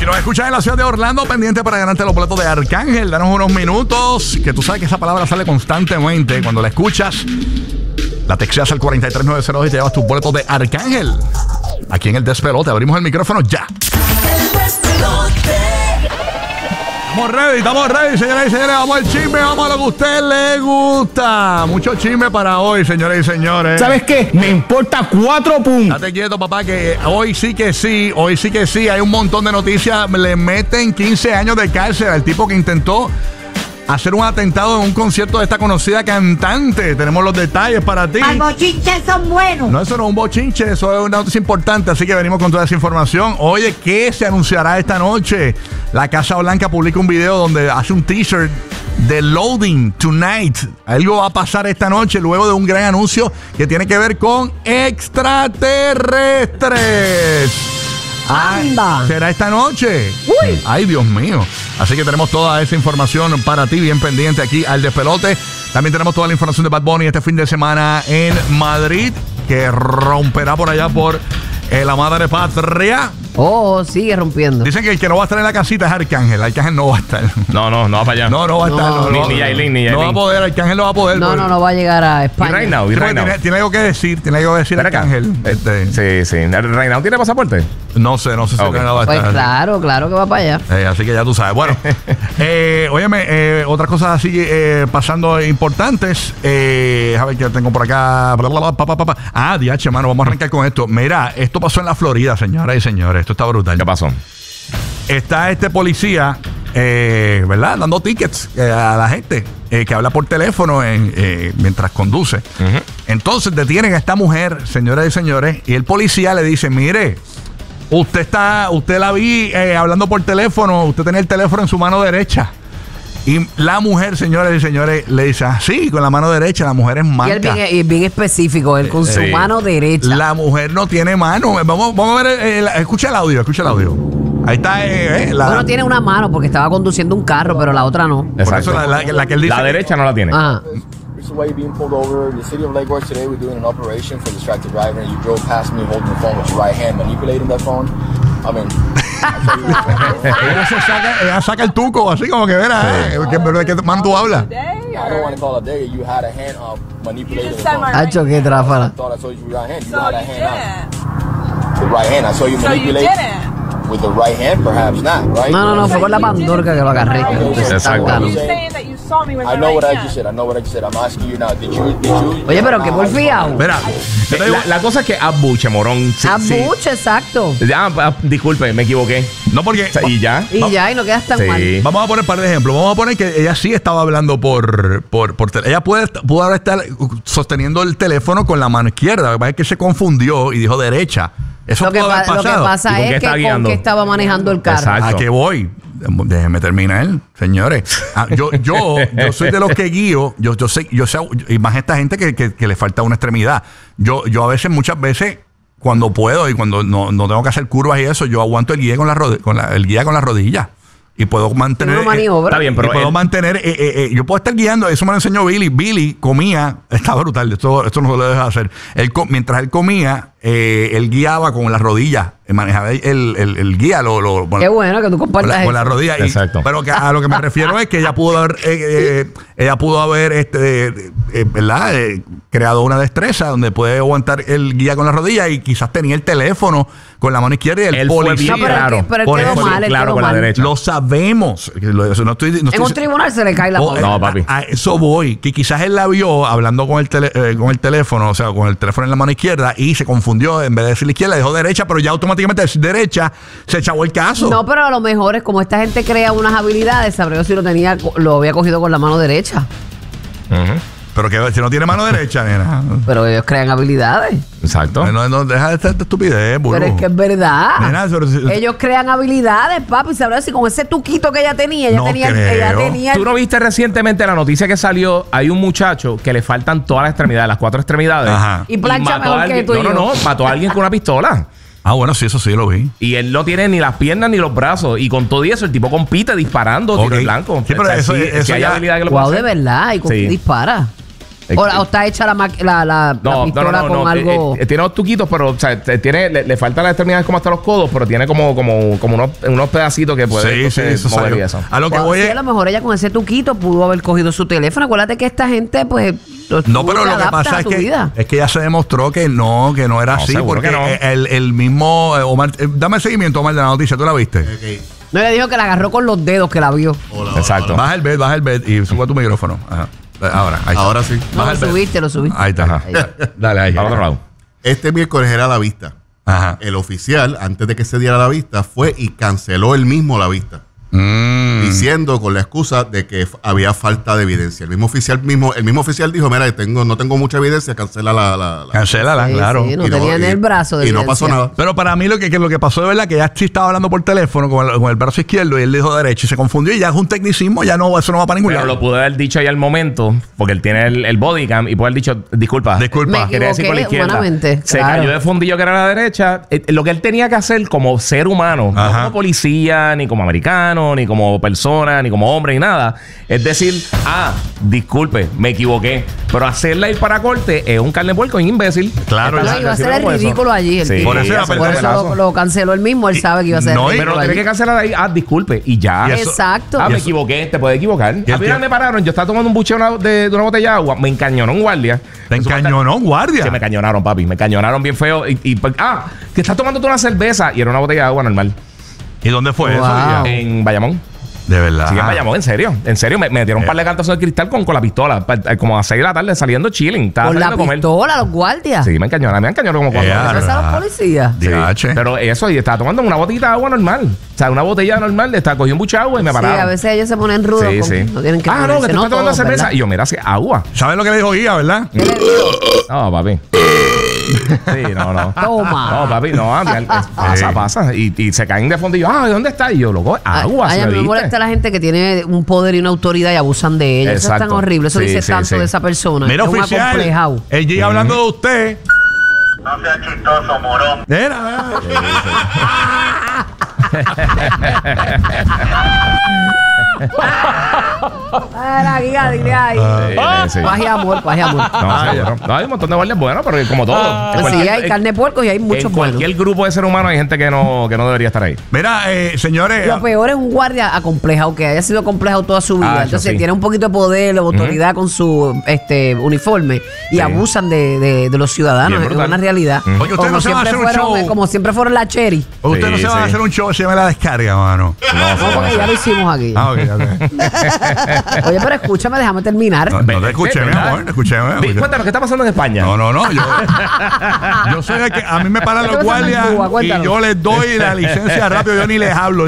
nos escuchas en la ciudad de Orlando, pendiente para ganarte los boletos de Arcángel. Danos unos minutos, que tú sabes que esa palabra sale constantemente. Cuando la escuchas, la texteas al 43902 y te llevas tus boletos de Arcángel. Aquí en el Despelote, abrimos el micrófono ya. El Despelote. Estamos ready, señoras y señores. Vamos al chisme, vamos a lo que a usted le gusta. Mucho chisme para hoy, señores y señores. ¿Sabes qué? Me importa 4 puntos. Date quieto, papá, que hoy sí que sí. Hay un montón de noticias. Le meten 15 años de cárcel al tipo que intentó hacer un atentado en un concierto de esta conocida cantante. Tenemos los detalles para ti. Los bochinches son buenos. No, eso no es un bochinche, eso es una noticia importante, así que venimos con toda esa información. Oye, ¿qué se anunciará esta noche? La Casa Blanca publica un video donde hace un teaser de Loading Tonight. Algo va a pasar esta noche luego de un gran anuncio que tiene que ver con extraterrestres. ¡Anda! ¿Será esta noche? ¡Uy! Ay, Dios mío. Así que tenemos toda esa información para ti, bien pendiente aquí al Despelote. También tenemos toda la información de Bad Bunny este fin de semana en Madrid, que romperá por allá por la madre patria. Oh, sigue rompiendo. Dicen que el que no va a estar en la casita es Arcángel. Arcángel no va a estar. No va para allá. No va a estar. No. Ni Yailin. No va a poder, Arcángel no va a poder. No va a llegar a Y España. Right Now. Tiene algo que decir, Ven acá. Arcángel. Sí. ¿Right Now tiene pasaporte? No sé si Ok. no va a Pues estar. claro que va para allá. Así que ya tú sabes. Bueno, óyeme, otras cosas así pasando importantes. A ver qué tengo por acá. DH, mano, vamos a arrancar con esto. Mira, esto pasó en la Florida, señoras y señores. Esto está brutal. ¿Qué pasó? Está este policía, ¿verdad? Dando tickets a la gente que habla por teléfono mientras conduce. Entonces detienen a esta mujer, señoras y señores, y el policía le dice, mire, usted la vi hablando por teléfono, usted tenía el teléfono en su mano derecha. Y la mujer, señores y señores, le dice, sí, con la mano derecha, la mujer es manca. Y él bien específico, él con su mano derecha. La mujer no tiene mano. Vamos a ver, escucha el audio. Ahí está. Bueno, tiene una mano porque estaba conduciendo un carro, pero la otra no. Por eso la que él dice. La derecha no la tiene. Ajá. This is why you're being pulled over. The city of Lake Worth today, we're doing an operation for distracted driver, and you drove past me holding the phone with your right hand, manipulating that phone. I mean, ella saca el tuco, así como que verá, ¿de qué mano tú hablas? I don't want to call it there. You had a hand manipulating the phone. Hacho, qué tráfala. I thought I saw you with your right hand. You had a hand up. The right hand. I saw you manipulate with the right hand, perhaps not, right? No, fue con la pandorca que lo agarré. Exacto. I know what I just said. I'm asking you now. Did you Oye, pero qué porfiado. Mira, yo te digo- La cosa es que abuche, morón. Sí, Abuche, exacto. Disculpe, me equivoqué. no, porque Y ya. Y ya, y no quedas tan mal. Sí. vamos a poner un par de ejemplos. Vamos a poner que ella sí estaba hablando por ella pudo haber estar sosteniendo el teléfono con la mano izquierda. Lo que pasa es que se confundió y dijo derecha. Eso Lo que pudo haber pasa ¿Y con qué es está que con guiando? que estaba manejando el carro. Exacto. ¿A qué voy? Déjeme terminar, señores. Yo soy de los que guío. Yo sé, y más esta gente que le falta una extremidad. Yo a veces, muchas veces, cuando puedo y cuando no tengo que hacer curvas y eso, yo aguanto el guía con la rodilla. Y puedo mantener. Una maniobra. Está bien, pero y puedo mantener. Yo puedo estar guiando. Eso me lo enseñó Billy. Billy comía. Está brutal. Esto no se lo deja hacer. Mientras él comía, él guiaba con las rodillas. Manejaba el guía. Qué bueno que tú compartas con la eso. rodilla. Exacto. Pero que a lo que me refiero es que ella pudo haber ¿verdad? Creado una destreza donde puede aguantar el guía con la rodilla y quizás tenía el teléfono con la mano izquierda y el Él fue policía. bien No, claro. pero él Por quedó eso, mal, él claro, quedó con la mal. derecha. Lo sabemos. En un tribunal se le cae la boca. No, papi. A eso voy. Que quizás él la vio hablando con el teléfono, o sea, con el teléfono en la mano izquierda y se confundió. En vez de decir la izquierda, dijo derecha, pero ya automáticamente decir derecha se echó el caso. No, pero a lo mejor es como esta gente crea unas habilidades, sabré yo si lo había cogido con la mano derecha. Pero que si no tiene mano derecha, nena. Pero ellos crean habilidades. Exacto. No, deja de esta estupidez, burro. Pero es que es verdad. Nena, Ellos crean habilidades, papi. Sabrá si con ese tuquito que ella tenía, No creo. ¿Tú no viste recientemente la noticia que salió? Hay un muchacho que le faltan todas las extremidades, las 4 extremidades. Ajá. Y plancha mató a mejor que alguien- tú y yo. No, mató a alguien con una pistola. Ah, bueno, sí, eso sí lo vi. Y él no tiene ni las piernas ni los brazos. Y con todo y eso, el tipo compite disparando, Ok. tiro en blanco. Sí, pero O sea, eso sí ya- hay habilidad que lo Wow, puede de hacer. verdad. ¿Y con Sí. qué dispara? O está hecha la pistola con algo. Tiene dos tuquitos, pero o sea, le falta las extremidades como hasta los codos, pero tiene como unos pedacitos que puede eso mover salió. y eso. A lo que voy Sí, es... a lo mejor ella con ese tuquito pudo haber cogido su teléfono. Acuérdate que esta gente, pues. No, pero lo que pasa es que ya se demostró que no era así. Seguro Porque que no. el mismo Omar. Dame seguimiento, Omar, de la noticia. ¿Tú la viste? Ok. No, le dijo que la agarró con los dedos que la vio. Hola, Exacto. Baja el bed y sube tu micrófono. Ajá. Ahora, ahí está. Ahora sí. No, Baja lo el bed. subiste, lo subiste. Ahí está. Ajá. Dale, ahí. Al otro lado. Este miércoles era la vista. Ajá. El oficial, antes de que se diera la vista, fue y canceló él mismo la vista. Diciendo con la excusa de que había falta de evidencia. El mismo oficial dijo, mira, no tengo mucha evidencia, cancela la Cancélala, Sí, claro. sí, no Y tenía en el brazo de y no pasó evidencia. nada. Pero para mí lo que pasó de verdad que ya sí estaba hablando por teléfono con el brazo izquierdo y él dijo derecho y se confundió y ya es un tecnicismo, ya no, eso no va para ningún Pero lado. lo pude haber dicho ahí al momento, porque él tiene el bodycam y puede haber dicho, disculpa. Me Quería decir con la equivoqué izquierda. humanamente, Se claro. cayó de fundillo que era la derecha. Lo que él tenía que hacer como ser humano, no Ajá. como policía, ni como americano, ni como persona, ni como hombre, ni nada, es decir, disculpe, me equivoqué. Pero hacerla ir para corte es un carne de puerco, un imbécil. Claro, Está No, iba a ser relacionado el con eso. ridículo allí. El Sí, tipo. por eso era Por perder eso pedazo. lo canceló él mismo. Él sabe que iba a ser No, el Pero ridículo lo tiene que allí. cancelar ahí, disculpe, y ya. Y eso- Exacto. Me eso- equivoqué, te puedes equivocar. el A mí tiempo- me pararon, yo estaba tomando un bucheo de una botella de agua, me encañonó un guardia. Te encañonó un guardia. Sí, me cañonaron, papi. Me cañonaron bien feo. Que estás tomando una cerveza y era una botella de agua normal. ¿Y dónde fue Wow. eso? Guía? En Bayamón. De verdad. Sí, en Bayamón, en serio. En serio, me dieron un par de cantazos de cristal con la pistola. Como a 6 de la tarde saliendo chilling. Estaba Con la saliendo a comer. pistola, los guardias. Sí, me encañonaron como 4 Ya, veces. Eso a los policías. Sí, DH. pero eso, y estaba tomando una botellita de agua normal. O sea, una botella normal. Cogí un buche de agua y me Sí, pararon. a veces ellos se ponen rudos. Sí, con- sí. No tienen que no, que ponerse, te estás tomando todos, cerveza. ¿verdad? Y yo, mira, hace agua. ¿Sabes lo que le dijo Guía, verdad? ¿Qué le digo? No, papi. Sí, no. Toma. No, papi, no. Pasa. Y se caen de fondo y yo, ¿de dónde está? Y yo, loco, agua. Ay, ¿se a mí me viste? molesta la gente que tiene un poder y una autoridad y abusan de ella. Eso es tan Exacto. horrible. Eso Sí, dice sí, tanto sí. de esa persona. Mira, es un oficial. acomplejado. El Guía hablando de usted. No seas chistoso, morón. Mira, Era, Giga, dile ahí. Sí. Paz y amor, paz y amor. No, seguro. No, hay un montón de guardias buenos, pero como todo. En Pues sí, cualquier- hay carne de puerco y hay muchos en buenos. cualquier grupo de ser humano hay gente que no debería estar ahí. mira, señores. Lo peor es un guardia acomplejado, que haya sido acomplejado toda su vida. Ah, eso Entonces sí. tiene un poquito de poder, de autoridad con su uniforme y Sí. abusan de los ciudadanos. Bien Es brutal. una realidad. Oye, ustedes no se van a hacer un show. Como siempre fueron la Cherry. Ustedes no Sí, se van a sí. hacer un show que se llama La Descarga, mano. No, porque ya lo hicimos aquí. Ah, ok, ok. Oye, pero escúchame, déjame terminar. No te escuché, mi ¿verdad? amor. Te escuché, mi amor. Cuéntanos, ¿qué está pasando en España? No. Yo soy el que a mí me paran ¿Qué los te pasa en guardias Cuba? y Cuéntanos. yo les doy la licencia rápido. Yo ni les hablo.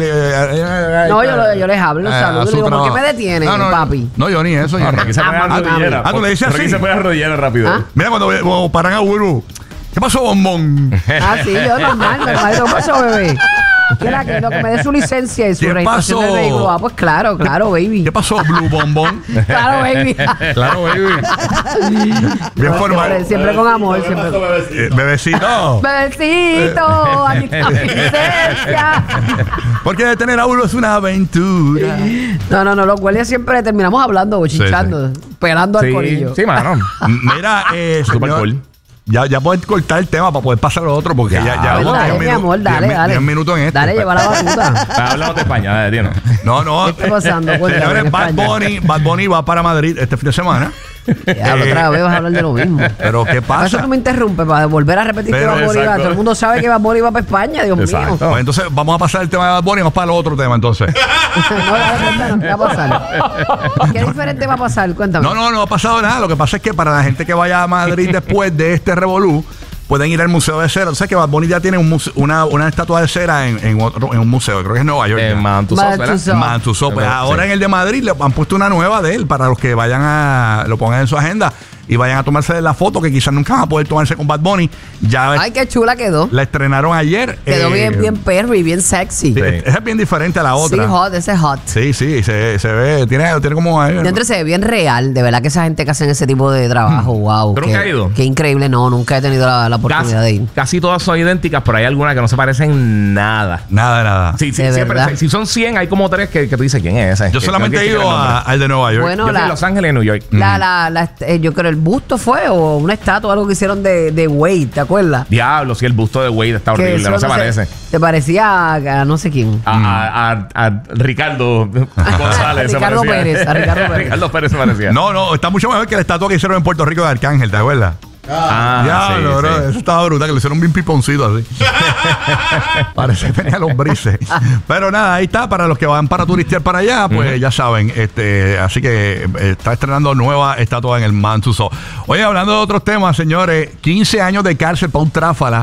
No, yo les hablo, saludo. Le digo, ¿por qué me detienen, papi? No, yo ni eso. No, yo- Rocky se pone a Ah, rodillera. ah, tú le dices Rocky así. se pone a rodillera rápido. Ah. Mira, cuando paran a Uru. ¿Qué pasó, bombón? Ah, sí, yo normal. ¿Qué pasó, bebé? Que lo que me dé su licencia y su ¿Qué registración pasó? del vehículo. Ah, pues claro, baby. ¿Qué pasó, Blue Bombón? Claro, baby. Claro, baby. Bien formal. Siempre con amor, siempre con... Bebecito. Bebecito, aquí está mi licencia. Porque detener a Uru es una aventura. No, los guardias siempre terminamos hablando, bochichando, pelando al corillo. Sí, mano. Mira, Super señor, cool. Ya puedes cortar el tema para poder pasar a lo otro porque ya Pues hubo dale, 10 mi minu- amor, dale, 10 dale. 10 minutos en esto. Dale, lleva la batuta. Hablamos de España, dale, tío. No. ¿Qué está pasando? Cuéntame, Señores, en Bad España. Bunny va para Madrid este fin de semana. Ya, otra vez vas a hablar de lo mismo. Pero ¿qué Para eso pasa? tú me interrumpes, para volver a repetir que Pero, Bad Bunny va. exacto. Todo el mundo sabe que Bad Bunny va para España, Dios Exacto. mío. Pues entonces vamos a pasar el tema de Bad Bunny y vamos para el otro tema entonces. No, dale, cuéntanos, ¿qué va a pasar? ¿Qué diferente va a pasar? Cuéntame. No ha pasado nada. Lo que pasa es que para la gente que vaya a Madrid después de este revolú, pueden ir al Museo de Cera. O sea que Bad Bunny ya tiene una estatua de cera en un museo. Creo que es Nueva York. En ya. Mantusos, ¿verdad? Mantusos. Mantuso. Pues Sí. ahora en el de Madrid le han puesto una nueva de él para los que vayan lo pongan en su agenda. y vayan a tomarse la foto que quizás nunca van a poder tomarse con Bad Bunny. Ya Ay, qué chula quedó. la estrenaron ayer. Quedó bien perry, bien sexy. Sí, esa es bien diferente a la otra. Sí, hot, ese es hot. Sí, se ve, tiene como... Dentro se ve bien real. De verdad que esa gente que hacen ese tipo de trabajo, wow. ¿Tú nunca has ido? Qué increíble. No, nunca he tenido la oportunidad de ir. Casi todas son idénticas, pero hay algunas que no se parecen nada. Nada. Sí, De siempre, verdad. si son 100, hay como 3 que tú dices, ¿quién es ese? Yo solamente he no ido al de Nueva York. Bueno, Yo fui a Los Ángeles y New York. yo creo el busto fue o una estatua, algo que hicieron de Wade, ¿te acuerdas? Diablo, sí, el busto de Wade está Que horrible, eso no se parece. Te parecía a no sé quién. A Ricardo González. se Ricardo parecía. Pérez, a Ricardo Pérez. Ricardo Pérez se parecía. No, está mucho mejor que la estatua que hicieron en Puerto Rico de Arcángel, ¿te acuerdas? Diablo, sí, bro, sí. eso estaba brutal, que lo hicieron bien piponcito así. Parece que tenía lombrices. Pero nada, ahí está, para los que van para turistear para allá, pues ya saben. Así que está estrenando nueva estatua en el Mantuso. Oye, hablando de otros temas, señores, 15 años de cárcel para un tráfala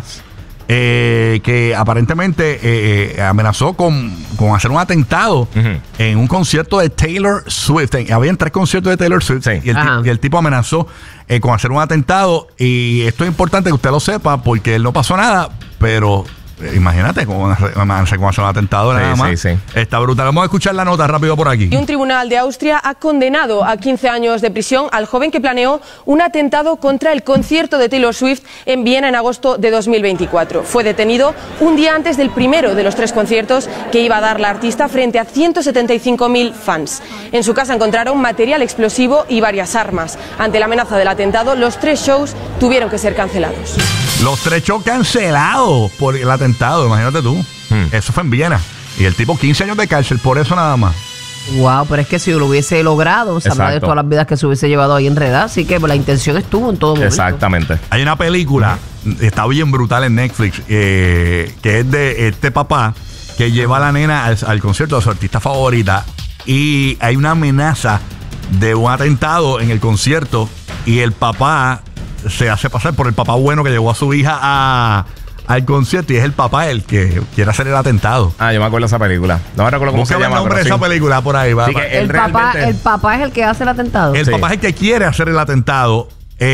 que aparentemente amenazó con hacer un atentado en un concierto de Taylor Swift. Habían 3 conciertos de Taylor Swift, Sí. y el tipo amenazó con hacer un atentado. Y esto es importante que usted lo sepa porque él no pasó nada, pero imagínate cómo hacer un atentado nada más. Sí. Está brutal. Vamos a escuchar la nota rápido por aquí. Y un tribunal de Austria ha condenado a 15 años de prisión al joven que planeó un atentado contra el concierto de Taylor Swift en Viena en agosto de 2024. Fue detenido un día antes del primero de los 3 conciertos que iba a dar la artista frente a 175.000 fans. En su casa encontraron material explosivo y varias armas. Ante la amenaza del atentado, los 3 shows tuvieron que ser cancelados. Los 3 shows cancelados por el atentado, imagínate tú. Eso fue en Viena. Y el tipo 15 años de cárcel por eso nada más. Wow, pero es que si lo hubiese logrado, sabrá de Exacto. todas las vidas que se hubiese llevado ahí enredada. Así que la intención estuvo en todo momento. Exactamente. Hay una película, está bien brutal en Netflix, que es de este papá que lleva a la nena al concierto de su artista favorita y hay una amenaza de un atentado en el concierto y el papá se hace pasar por el papá bueno que llevó a su hija al concierto y es el papá el que quiere hacer el atentado. Yo me acuerdo de esa película. No me recuerdo cómo se Búscame llama. el nombre de pero esa sí. película por ahí. Va, Sí, va. que El papá es el que hace el atentado. El Sí. papá es el que quiere hacer el atentado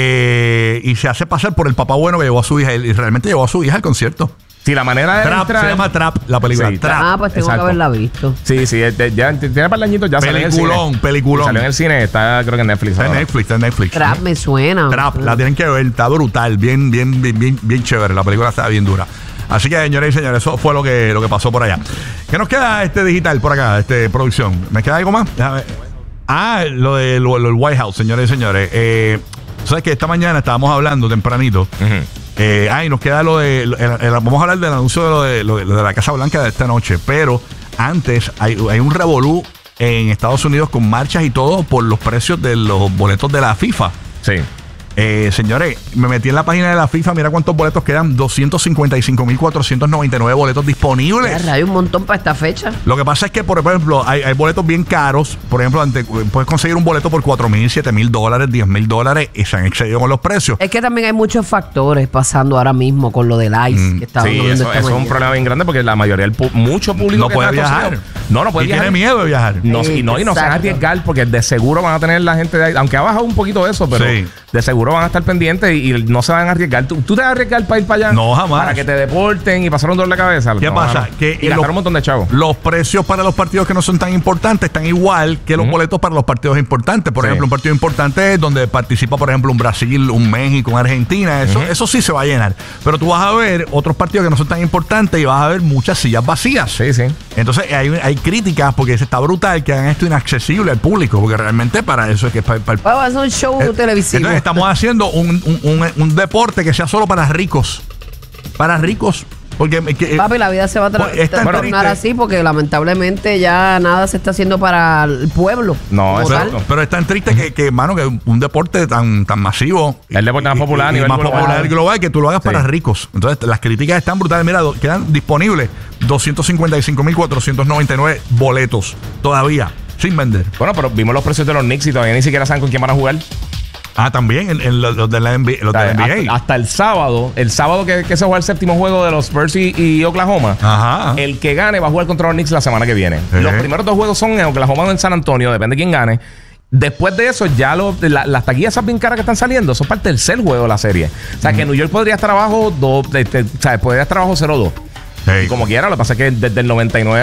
y se hace pasar por el papá bueno que llevó a su hija y realmente llevó a su hija al concierto. Sí, la manera de Trap, entrar... se llama Trap, la película. Sí, Trap. Pues tengo Exacto. que haberla visto. Sí, ya tiene par de añitos, ya salió en el cine. Peliculón. Salió en el cine, está creo que en Netflix. Está en ahora. Netflix, está en Netflix. Trap me suena. Trap, la tienen que ver, está brutal, bien chévere. La película está bien dura. Así que, señores y señores, eso fue lo que pasó por allá. ¿Qué nos queda digital por acá, producción? ¿Me queda algo más? Déjame. Lo del White House, señores y señores. ¿Sabes que esta mañana estábamos hablando tempranito? Y nos queda vamos a hablar del anuncio de lo de la Casa Blanca de esta noche. Pero antes hay un revolú en Estados Unidos con marchas y todo por los precios de los boletos de la FIFA. Sí. Señores, me metí en la página de la FIFA, mira cuántos boletos quedan, 255.499 boletos disponibles. Hay un montón para esta fecha. Lo que pasa es que, por ejemplo, hay boletos bien caros. Por ejemplo, puedes conseguir un boleto por $4,000, $7,000, $10,000 y se han excedido con los precios. Es que también hay muchos factores pasando ahora mismo con lo del ICE que está Sí, eso es un problema bien grande porque la mayoría mucho público No que puede está en Estados viajar. Unidos no puede y viajar. tiene miedo de viajar. No se van a Exacto. arriesgar porque de seguro van a tener la gente de ahí, aunque ha bajado un poquito eso, pero Sí. de seguro van a estar pendientes y no se van a arriesgar. ¿Tú te vas a arriesgar para ir para allá? No, jamás. Para que te deporten y pasar un dolor de cabeza. ¿Qué No, pasa? no. Que y gastar un montón de chavos. Los precios para los partidos que no son tan importantes están igual que los boletos para los partidos importantes. Por Sí. ejemplo, un partido importante es donde participa, por ejemplo, un Brasil, un México, un Argentina. Eso sí se va a llenar. Pero tú vas a ver otros partidos que no son tan importantes y vas a ver muchas sillas vacías. Sí. Entonces hay críticas porque está brutal que hagan esto inaccesible al público, porque realmente para eso es que Vamos a hacer un show televisivo. entonces estamos haciendo un deporte que sea solo para ricos. Para ricos. Porque Papi, la vida se va a es tan tornar triste. así porque lamentablemente ya nada se está haciendo para el pueblo. No, como exacto. tal. pero es tan triste que mano, que un deporte tan masivo. El deporte más popular a y nivel más global. popular global, que tú lo hagas Sí. para ricos. Entonces, las críticas están brutales. Mira, quedan disponibles 255.499 boletos todavía, sin vender. Bueno, pero vimos los precios de los Knicks y todavía ni siquiera saben con quién van a jugar. También en los de la NBA. Los de la NBA. Hasta el sábado que se juega el séptimo juego de los Spurs y Oklahoma. Ajá. El que gane va a jugar contra los Knicks la semana que viene. Sí. Los primeros 2 juegos son en Oklahoma o en San Antonio, depende de quién gane. Después de eso, ya las taquillas esas bien caras que están saliendo son parte del tercer juego de la serie. O sea, que New York podría estar abajo podría estar abajo 0-2. Sí. Y como quiera, lo que pasa es que desde el 99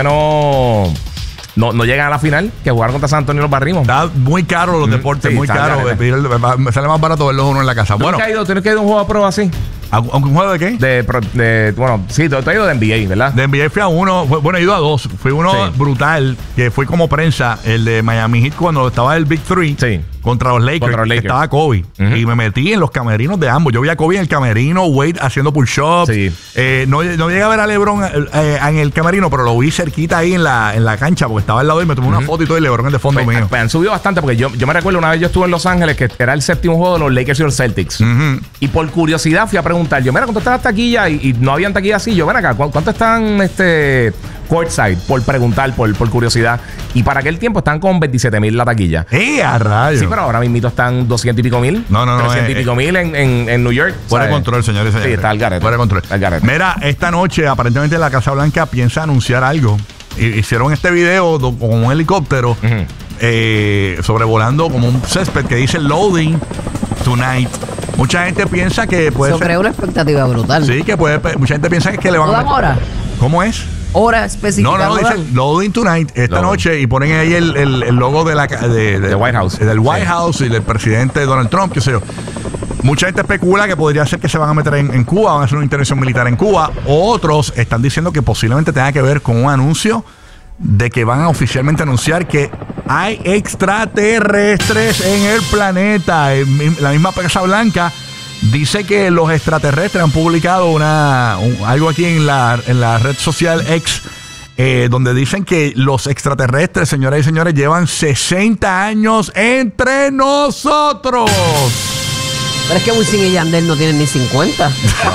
no llegan a la final, que jugar contra San Antonio los barrimos. Está muy caro los deportes, sí, muy está caro. caro. Me sale más barato verlos uno en la casa. ¿Tú Bueno, nunca has ido a un juego de prueba así? ¿un juego de qué? Bueno, sí, tú has ido de NBA, ¿verdad? De NBA fui a uno, bueno, he ido a dos. Fui uno Sí. brutal, que fue como prensa, el de Miami Heat cuando estaba el Big Three Sí. contra los Lakers. Contra los Lakers. Estaba Kobe. Ujú. Y me metí en los camerinos de ambos. Yo vi a Kobe en el camerino, Wade haciendo push-ups. Sí. No llegué a ver a LeBron en el camerino, pero lo vi cerquita ahí en la cancha, porque estaba al lado y me tomé una foto y todo, y LeBron en el fondo mío. Pues han subido bastante, porque yo me recuerdo una vez yo estuve en Los Ángeles, que era el séptimo juego de los Lakers y los Celtics. Ujú. Y por curiosidad fui a preguntar, mira, ¿cuánto están las taquillas? Y no habían taquillas así. Ven acá, ¿cuánto están courtside? Por preguntar, por curiosidad. Y para aquel tiempo están con 27,000 la taquilla. A rayos! Sí, pero ahora mismito están 200 y pico mil. No, 300 y pico mil en New York. Fuera de ¿sabes? control, señores y señores. Sí, está al garete. Fuera de control. Está al garete. Mira, esta noche, aparentemente, la Casa Blanca piensa anunciar algo. Hicieron este video con un helicóptero sobrevolando como un césped que dice Loading Tonight. Mucha gente piensa que puede Eso ser. crea una expectativa brutal. Sí, que puede. Mucha gente piensa que le van ¿No a dan hora? ¿Cómo es? Hora específica. No, dan? dicen Loading Tonight esta Loading. noche y ponen ahí el logo de White House. Del White Sí. House y del presidente Donald Trump, qué sé yo. Mucha gente especula que podría ser que se van a meter en Cuba, van a hacer una intervención militar en Cuba. Otros están diciendo que posiblemente tenga que ver con un anuncio de que van a oficialmente anunciar que hay extraterrestres en el planeta. La misma Casa Blanca dice que los extraterrestres han publicado algo aquí en la red social X, donde dicen que los extraterrestres, señoras y señores, llevan 60 años entre nosotros. Pero es que Wisin y Yandel no tienen ni 50.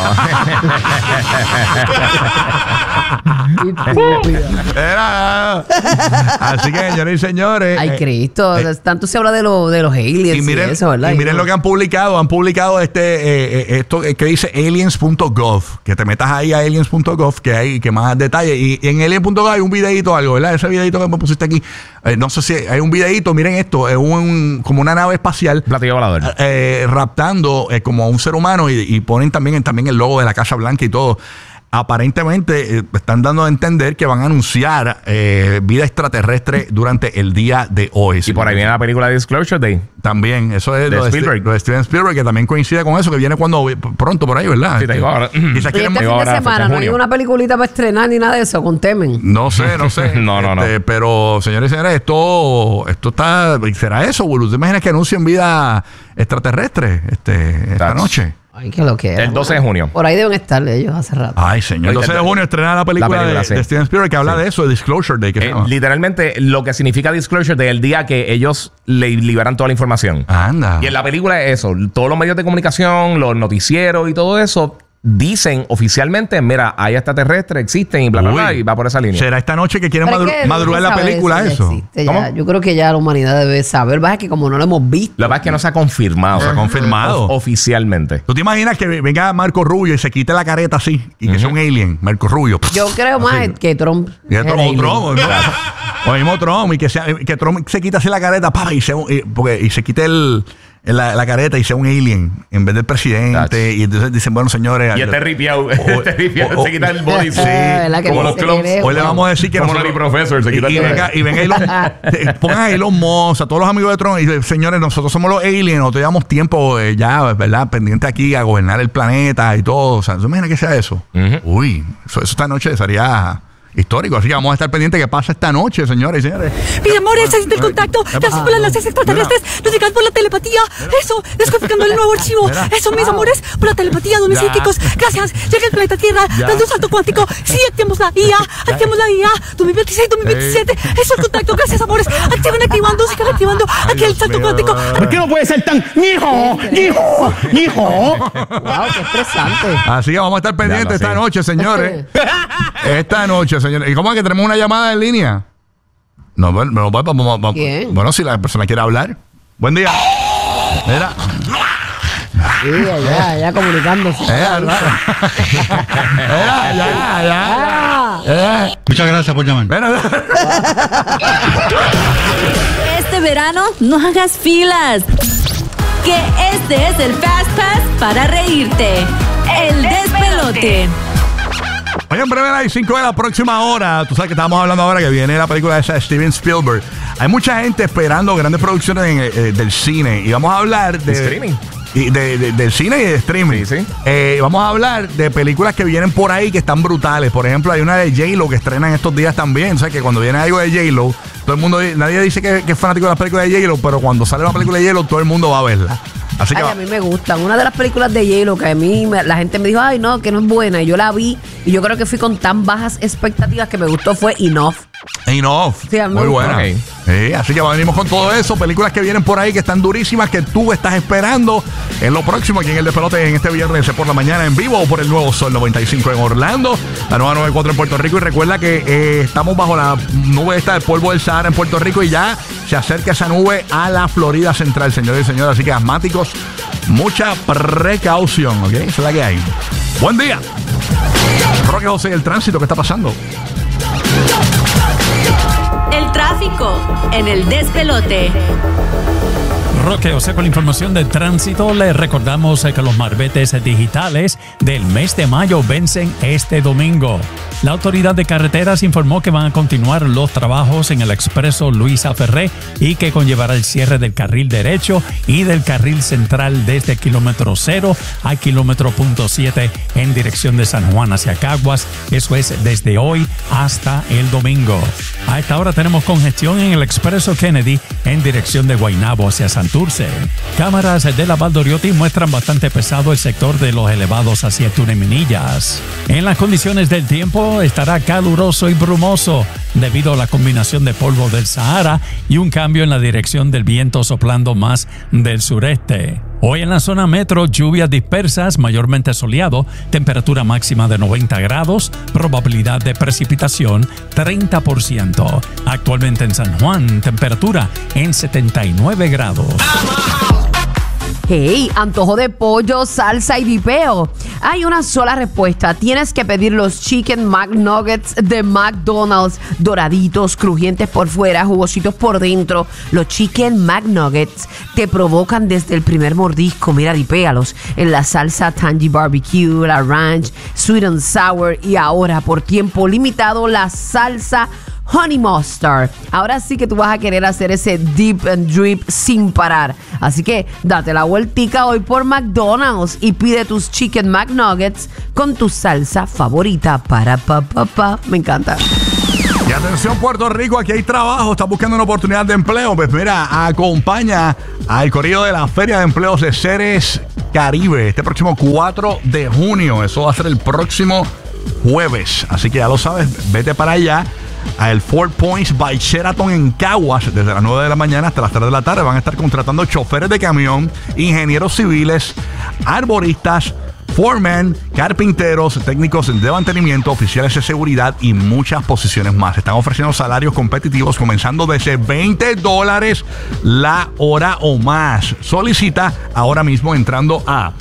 Así que, señores y señores. Ay, Cristo. Tanto se habla de los aliens Y miren, eso, ¿verdad? y miren lo que han publicado. Han publicado esto que dice aliens.gov. Que te metas ahí a aliens.gov, que hay que más detalles. Y en aliens.gov hay un videito, algo, ¿verdad? Ese videito que me pusiste aquí. No sé si hay un videito. Miren esto. Es como una nave espacial. Platillo volador. Raptando como a un ser humano. Y ponen también el logo de la Casa Blanca y todo. Aparentemente están dando a entender que van a anunciar vida extraterrestre durante el día de hoy. Y por ahí viene la película Disclosure Day. También, eso es De lo Spielberg. de Steven Spielberg, que también coincide con eso, que viene pronto por ahí, ¿verdad? Sí, te digo ahora. Quizás Y este quieren- fin de ahora, semana fecha no hay junio. una peliculita para estrenar ni nada de eso, con Temen. No sé. No. Pero, señores y señores, esto está. ¿Será eso, Bulu? ¿Te imaginas que anuncien vida extraterrestre esta That's- noche? Ay, que lo que era. El 12 de junio. Por ahí deben estar ellos hace rato. Ay, señor. El 12 de junio estrena la película, sí. de Steven Spielberg que habla de eso, de Disclosure Day. Que se llama. Literalmente, lo que significa Disclosure Day, el día que ellos le liberan toda la información. Anda. Y en la película es eso. Todos los medios de comunicación, los noticieros y todo eso dicen oficialmente, mira, hay extraterrestres, existen y bla, bla, bla, Uy. y va por esa línea. ¿Será esta noche que quieren Pero es que madrugar la sabe película ya eso? existe, ¿Cómo? ya. Yo creo que ya la humanidad debe saber. Baja que como no lo hemos visto. Lo que pasa es que no se ha confirmado. Se ha confirmado. Oficialmente. ¿Tú te imaginas que venga Marco Rubio y se quite la careta así y que sea un alien? Marco Rubio. Yo creo más Así. que Trump. Y es era Trump, alien. ¿no? O mismo Trump, y que Trump se quita así la careta, y se quite la careta y sea un alien en vez del presidente. That's- Y entonces dicen, bueno, señores. Y este ripiado, se quita el body. Sí. ¿Verdad que Como no los se clubs. cree? Hoy le vamos a decir que Como nosotros- Larry Professor, se quita el y venga pongan ahí los Moss, a todos los amigos de Trump, y dicen, señores, nosotros somos los aliens, nosotros llevamos tiempo ya, ¿verdad? Pendiente aquí a gobernar el planeta y todo. O sea, ¿tú imaginas que sea eso? Uy, eso esta noche sería histórico. Así que vamos a estar pendientes que pasa esta noche, señores y señores. Mi amor, se siente el contacto. Gracias por las enlaces extraterrestres. Nos llegan por la telepatía. Eso, descodificando el nuevo archivo. Mira. Eso, mis amores, por la telepatía, dones Ya. psíquicos. Gracias. Llega el planeta Tierra, Ya. dando un salto cuántico. Sí, activamos la IA. Activamos la IA. 2026, 2027. Eso, el contacto. Gracias, amores. Activando, sigan activando. Aquí el salto Dios mío. cuántico. ¿Por qué no puede ser tan hijo? Wow, qué estresante. Así que vamos a estar pendientes Ya lo esta sé. noche, señores. Esta noche, señores. ¿Y cómo es que tenemos una llamada en línea? No, vamos. ¿Quién? Bueno, si la persona quiere hablar. Buen día. Mira. Sí, allá comunicándose. Ya. Muchas gracias por llamar. Mira. Este verano, no hagas filas. Que este es el Fast Pass para reírte. El despelote. Oye, en breve a las 5 de la próxima hora, tú sabes que estábamos hablando ahora que viene la película esa de Steven Spielberg. Hay mucha gente esperando grandes producciones del cine y vamos a hablar de streaming. Del cine y de streaming. Sí. Vamos a hablar de películas que vienen por ahí que están brutales. Por ejemplo, hay una de J-Lo que estrenan estos días también. O sea, que cuando viene algo de J-Lo, todo el mundo, nadie dice que es fanático de las películas de J-Lo, pero cuando sale una película de J-Lo, todo el mundo va a verla. Así que a mí me gustan. Una de las películas de J-Lo que a mí la gente me dijo, ay, no, que no es buena. Y yo la vi y yo creo que fui con tan bajas expectativas que me gustó fue Enough. Enough. Sí, muy buena. Okay. Sí, así que venimos con todo eso. Películas que vienen por ahí que están durísimas, que tú estás esperando en lo próximo aquí en El Despelote en este viernes por la mañana en vivo por el nuevo Sol 95 en Orlando, la nueva 94 en Puerto Rico. Y recuerda que estamos bajo la nube esta del polvo del Sahara en Puerto Rico y ya se acerca esa nube a la Florida Central, señores y señores. Así que asmáticos, mucha precaución, ¿ok? Esa es la que hay. Buen día. Roque José, el tránsito, ¿qué está pasando? El tráfico en el despelote. Roque José con la información de tránsito. Les recordamos que los marbetes digitales del mes de mayo vencen este domingo. La Autoridad de Carreteras informó que van a continuar los trabajos en el expreso Luisa Ferré y que conllevará el cierre del carril derecho y del carril central desde kilómetro 0 a kilómetro .7 en dirección de San Juan hacia Caguas. Eso es desde hoy hasta el domingo. A esta hora tenemos congestión en el expreso Kennedy en dirección de Guaynabo hacia Santurce. Cámaras de la Valdoriotti muestran bastante pesado el sector de los elevados hacia Tuneminillas. En las condiciones del tiempo estará caluroso y brumoso debido a la combinación de polvo del Sahara y un cambio en la dirección del viento soplando más del sureste. Hoy en la zona metro, lluvias dispersas, mayormente soleado, temperatura máxima de 90 grados, probabilidad de precipitación 30%. Actualmente en San Juan, temperatura en 79 grados. Hey, antojo de pollo, salsa y dipeo. Hay una sola respuesta. Tienes que pedir los Chicken McNuggets de McDonald's. Doraditos, crujientes por fuera, jugositos por dentro. Los Chicken McNuggets te provocan desde el primer mordisco. Mira, dipéalos en la salsa Tangy Barbecue, la Ranch, Sweet and Sour y ahora por tiempo limitado la salsa Honey Mustard. Ahora sí que tú vas a querer hacer ese dip and drip sin parar. Así que date la vueltica hoy por McDonald's y pide tus Chicken McNuggets con tu salsa favorita para papá. Me encanta. Y atención Puerto Rico, aquí hay trabajo, estás buscando una oportunidad de empleo. Pues mira, acompaña al corrido de la Feria de Empleos de Ceres Caribe este próximo 4 de junio. Eso va a ser el próximo jueves. Así que ya lo sabes, vete para allá. Al Four Points by Sheraton en Caguas, desde las 9 de la mañana hasta las 3 de la tarde. Van a estar contratando choferes de camión, ingenieros civiles, arboristas, foremen, carpinteros, técnicos de mantenimiento, oficiales de seguridad y muchas posiciones más. Están ofreciendo salarios competitivos comenzando desde $20 la hora o más. Solicita ahora mismo entrando a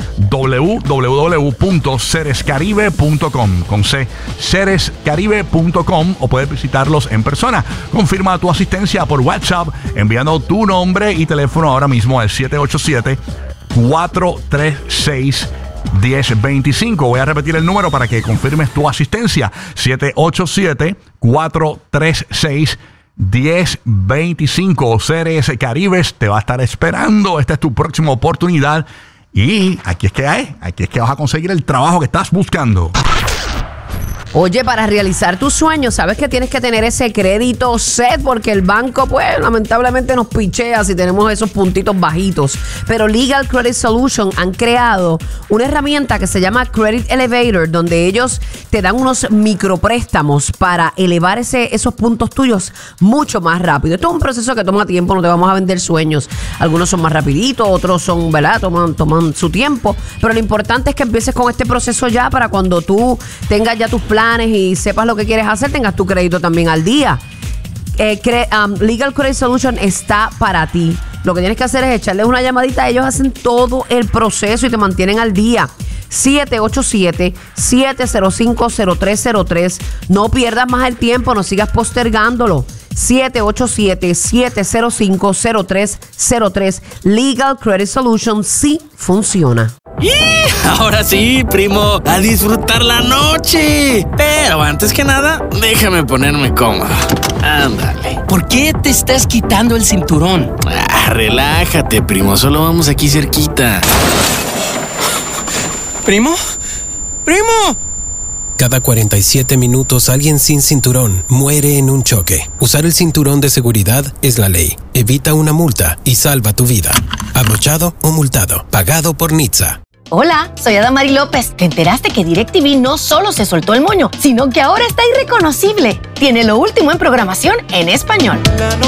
www.cerescaribe.com con C, cerescaribe.com, o puedes visitarlos en persona. Confirma tu asistencia por WhatsApp enviando tu nombre y teléfono ahora mismo al 787-436-1025. Voy a repetir el número para que confirmes tu asistencia. 787-436-1025. Ceres Caribes te va a estar esperando. Esta es tu próxima oportunidad. Y aquí es que vas a conseguir el trabajo que estás buscando. Oye, para realizar tus sueños, sabes que tienes que tener ese crédito set porque el banco, pues, lamentablemente nos pichea si tenemos esos puntitos bajitos. Pero Legal Credit Solution han creado una herramienta que se llama Credit Elevator, donde ellos te dan unos micropréstamos para elevar esos puntos tuyos mucho más rápido. Esto es un proceso que toma tiempo, no te vamos a vender sueños. Algunos son más rapiditos, otros son, ¿verdad? Toman su tiempo. Pero lo importante es que empieces con este proceso ya para cuando tú tengas ya tus planes y sepas lo que quieres hacer, tengas tu crédito también al día. Legal Credit Solution está para ti. Lo que tienes que hacer es echarles una llamadita. Ellos hacen todo el proceso y te mantienen al día. 787-705-0303. No pierdas más el tiempo, no sigas postergándolo. 787-705-0303. Legal Credit Solutions sí funciona. Ahora sí, primo, a disfrutar la noche. Pero antes que nada, déjame ponerme cómodo. Ándale. ¿Por qué te estás quitando el cinturón? Relájate, primo, solo vamos aquí cerquita. ¿Primo? ¡Primo! Cada 47 minutos alguien sin cinturón muere en un choque. Usar el cinturón de seguridad es la ley. Evita una multa y salva tu vida. Abrochado o multado. Pagado por NHTSA. Hola, soy Adamari López. ¿Te enteraste que DirecTV no solo se soltó el moño, sino que ahora está irreconocible? Tiene lo último en programación en español.